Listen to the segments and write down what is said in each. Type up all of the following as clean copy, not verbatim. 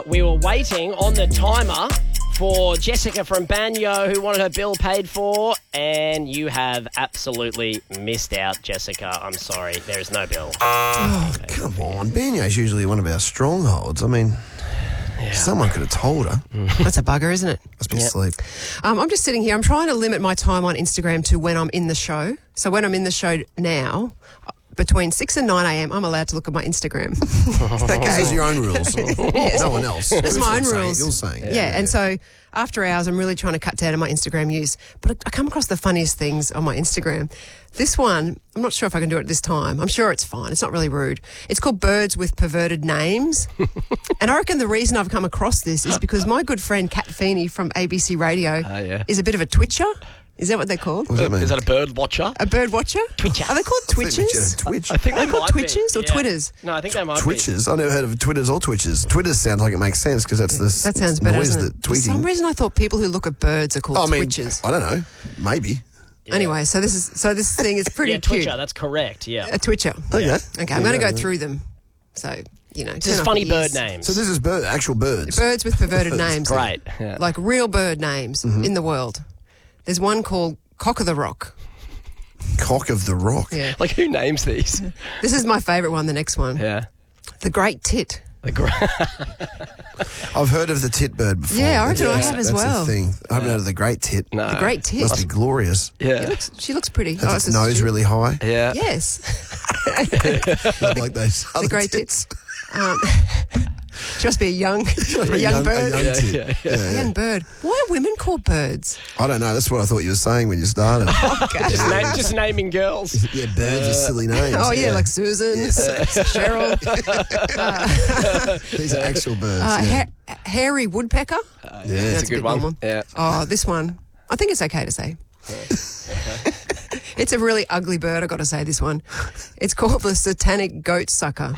we were waiting on the timer for Jessica from Banyo who wanted her bill paid for, and you have absolutely missed out, Jessica. I'm sorry, there is no bill. Oh, come on. Banyo's usually one of our strongholds. I mean, someone could have told her. That's a bugger, isn't it? Must be asleep. I'm just sitting here. I'm trying to limit my time on Instagram to when I'm in the show. So when I'm in the show now, between 6 and 9 a.m, I'm allowed to look at my Instagram. This is your own rules. Yes. No one else. It's my own You're saying- rules. You're saying. Yeah, and so after hours, I'm really trying to cut down on my Instagram use. But I come across the funniest things on my Instagram. This one, I'm not sure if I can do it this time. I'm sure it's fine. It's not really rude. It's called Birds with Perverted Names. And I reckon the reason I've come across this is because my good friend Kat Feeney from ABC Radio is a bit of a twitcher. Is that what they're called? What does that mean? Is that a bird watcher? A bird watcher? Twitcher. Are they called twitchers? Twitch. I think Are they they called might be. twitchers or Yeah. twitters? No, I think they might Twitches? I've never heard of Twitters or Twitches. Twitters sounds like it makes sense because that's the That sounds better, noise doesn't that it? For some tweeting. reason, I thought people who look at birds are called I mean, twitchers. I don't know. Maybe. Anyway, so this thing is be. pretty Yeah, cute. Twitcher, that's correct, yeah. A twitcher. Okay. Okay, I'm going to go through them. So, This is funny bird names. So this is actual birds. Birds with perverted names. Great. Yeah. Like real bird names in the world. There's one called Cock of the Rock. Cock of the Rock. Yeah. Like, who names these? This is my favourite one, the next one. Yeah. The Great Tit. I've heard of the tit bird before. Yeah, I reckon I have as That's well. a thing. I haven't heard of the great tit. No. The Great Tit. Must be glorious. Yeah. She looks pretty. Has it's its a nose stu- really high? Yeah. Yes. Not like those other Great tits. She must be a young bird. A young tit. A young bird. Why are women called birds? I don't know. That's what I thought you were saying when you started. Just naming girls. Yeah, birds are silly names. Oh, yeah, like Susan, Cheryl. These are actual birds. Hairy woodpecker. Yeah, That's a good bit one. normal. Yeah. Oh, this one. I think it's okay to say. It's a really ugly bird, I've got to say, this one. It's called the satanic goat sucker.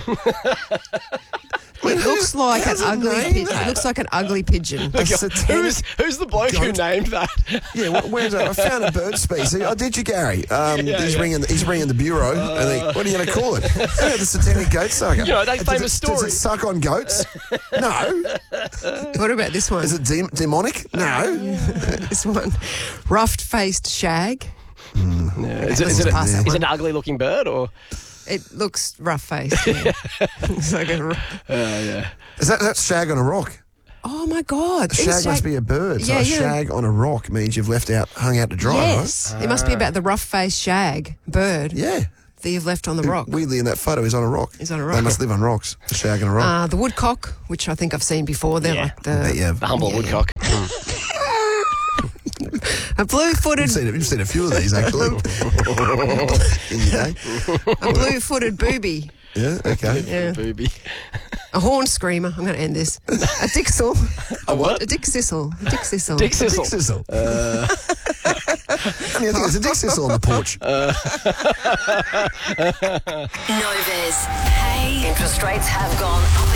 It looks like an ugly pigeon. It looks like an ugly pigeon. Who's the bloke who named that? Yeah, where's that? I found a bird species. Oh, did you, Gary? He's ringing the bureau. What are you going to call it? Yeah, the satanic goat sucker. You know, that famous Does story. it suck on goats? No. What about this one? Is it demonic? No. This one. Rough-faced shag. Is it an ugly looking bird or? It looks rough-faced. Yeah. It's like Is that shag on a rock? Oh, my God. A shag must be a bird. So Yeah, a yeah. shag on a rock means you've hung out to dry, Yes. It must be about the rough-faced shag bird right? Yeah. that you've left on the rock. Weirdly, in that photo, he's on a rock. He's on a rock. They must live on rocks. A shag on a rock. The woodcock, which I think I've seen before. They're Yeah. like Bet you have. The humble woodcock. a blue-footed You've seen a few of these, actually. In your day. a blue-footed booby. Yeah, okay. Yeah. Booby. A horn screamer. I'm going to end this. A dixel. A what? A dick sissel. A dick sissel. Dick Dick Sissel. Sissel. I think there's a Dick Sissel on the porch. Novus. Hey, interest rates have gone up